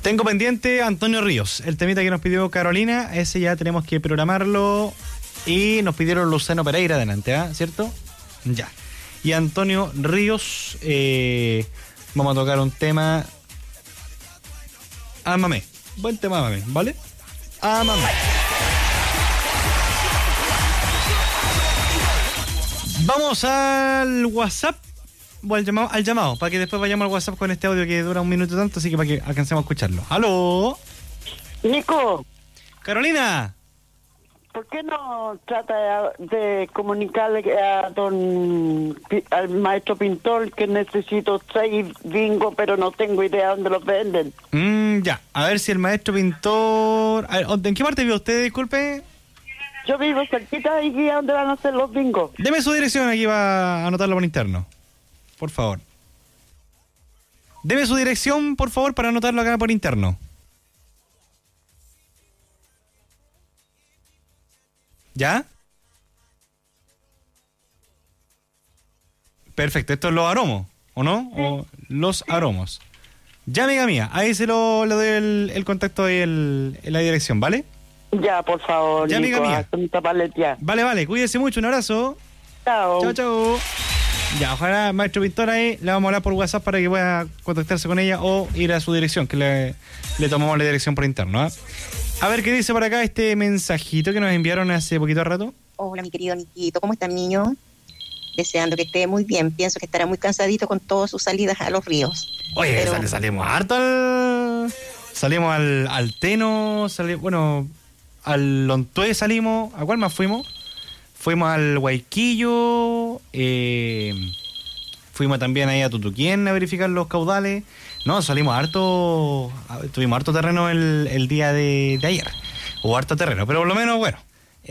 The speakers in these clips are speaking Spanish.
Tengo pendiente Antonio Ríos, el temita que nos pidió Carolina, ese ya tenemos que programarlo. Y nos pidieron Luciano Pereira adelante, ¿cierto? Ya. Y Antonio Ríos, vamos a tocar un tema. Ámame. Buen tema, ámame, ¿vale? Ámame. Vamos al WhatsApp. O al llamado, para que después vayamos al WhatsApp con este audio que dura 1 minuto tanto, así que para que alcancemos a escucharlo. ¡Aló! Nico. Carolina. ¿Por qué no trata de comunicarle al maestro pintor que necesito 6 bingos, pero no tengo idea dónde los venden? Ya, a ver si el maestro pintor... A ver, ¿en qué parte vive usted, disculpe? Yo vivo cerquita de aquí, ¿dónde van a hacer los bingos? Deme su dirección, aquí va a anotarlo por interno. Por favor. Deme su dirección, por favor, para anotarlo acá por interno. ¿Ya? Perfecto, esto es Los Aromos, ¿o no? Sí. O Los Aromos. Ya, amiga mía, ahí le doy el contacto y la dirección, ¿vale? Ya, por favor, ya, Nico, amiga mía. Vale, cuídese mucho, un abrazo. Chao. Chao. Ya, ojalá, maestro pintor, ahí le vamos a hablar por WhatsApp para que pueda contactarse con ella o ir a su dirección, que le tomamos la dirección por interno, A ver qué dice por acá este mensajito que nos enviaron hace poquito rato. Hola, mi querido Niquito, ¿cómo está, niño? Deseando que esté muy bien. Pienso que estará muy cansadito con todas sus salidas a los ríos. Oye, pero... salimos harto Salimos al Teno, al Lontué salimos. ¿A cuál más fuimos? Fuimos al Guayquillo, fuimos también ahí a Tutuquén a verificar los caudales. No, salimos tuvimos harto terreno el día de ayer, o harto terreno, pero por lo menos, bueno,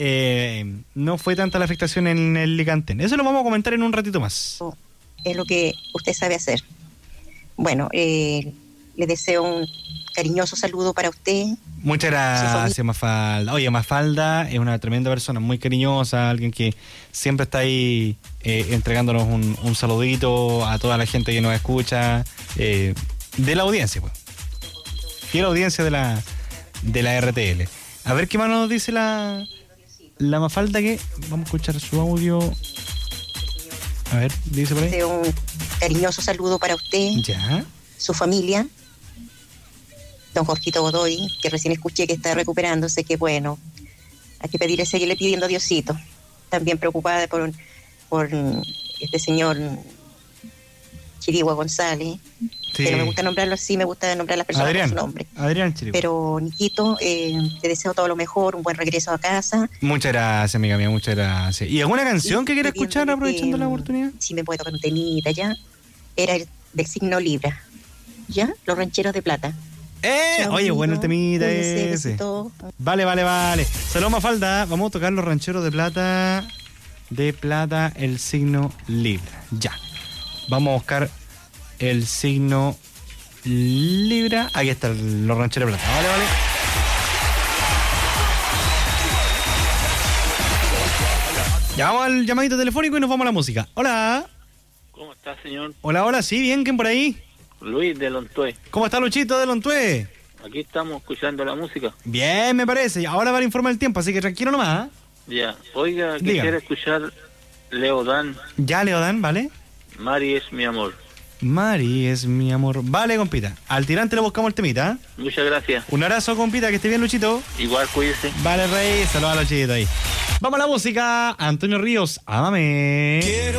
no fue tanta la afectación en el Licantén. Eso lo vamos a comentar en un ratito más. Es lo que usted sabe hacer. Bueno, le deseo un cariñoso saludo para usted. Muchas gracias, Mafalda. Oye, Mafalda es una tremenda persona, muy cariñosa, alguien que siempre está ahí entregándonos un saludito a toda la gente que nos escucha, de la audiencia, pues. Y la audiencia de la RTL. A ver qué más nos dice la Mafalda, que vamos a escuchar su audio. A ver, dice por ahí. Deseo un cariñoso saludo para usted. Ya. Su familia. Don Jorgito Godoy, que recién escuché que está recuperándose, que bueno, hay que pedirle, seguirle pidiendo a Diosito. También preocupada por este señor Chirigua González, sí. Que no me gusta nombrarlo así, me gusta nombrar a las personas por su nombre. Adrián Chirigua. Pero, Niquito, te deseo todo lo mejor, un buen regreso a casa. Muchas gracias, amiga mía, muchas gracias. ¿Y alguna canción que quiera escuchar aprovechando la oportunidad? Si me puede tocar un temita, ¿ya? Era el del signo Libra, ¿ya? Los rancheros de plata. Chao, oye, bueno el temita ese. Vale. Saludos, Mafalda. Vamos a tocar los rancheros de plata. El signo Libra. Ya. Vamos a buscar el signo Libra. Aquí están los rancheros de plata. Vale. Ya vamos al llamadito telefónico y nos vamos a la música. Hola. ¿Cómo está, señor? Hola, sí, bien, ¿quién por ahí? Luis de Lontué. ¿Cómo está Luchito de Lontué? Aquí estamos escuchando la música. Bien, me parece. Ahora va a informar el tiempo, así que tranquilo nomás. Ya. Oiga, quisiera escuchar Leodán. Ya, Leodán, ¿vale? Mari es mi amor. Mari es mi amor. Vale, compita. Al tirante le buscamos el temita. Muchas gracias. Un abrazo, compita, que esté bien, Luchito. Igual, cuídese. Vale, rey. Saludos a Luchito ahí. Vamos a la música. Antonio Ríos, ámame.